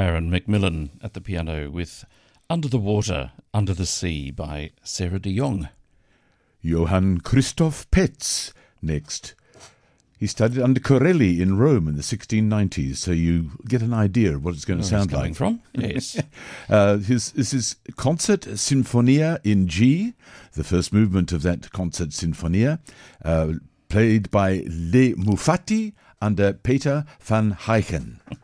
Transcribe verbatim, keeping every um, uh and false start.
Aaron McMillan at the piano with Under the Water, Under the Sea by Sarah de Jong. Johann Christoph Petz next. He studied under Corelli in Rome in the sixteen nineties, so you get an idea of what it's going to Where sound it's coming like. from? Yes. uh, his, this is Concert Sinfonia in G, the first movement of that Concert Sinfonia, uh, played by Le Mufati under Peter van Heijen.